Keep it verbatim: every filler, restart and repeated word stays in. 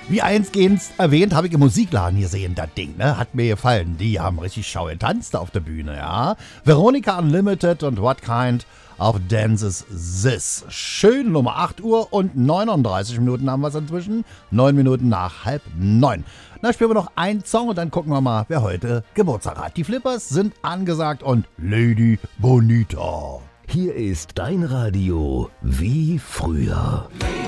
Wie eingehend erwähnt, habe ich im Musikladen gesehen, das Ding, ne? Hat mir gefallen. Die haben richtig schau getanzt auf der Bühne, ja. Veronica Unlimited und What Kind of Dance is This? Schön, Nummer acht Uhr und neununddreißig Minuten haben wir es inzwischen. neun Minuten nach halb neun. Na, spielen wir noch einen Song und dann gucken wir mal, wer heute Geburtstag hat. Die Flippers sind angesagt und Lady Bonita. Hier ist dein Radio wie früher.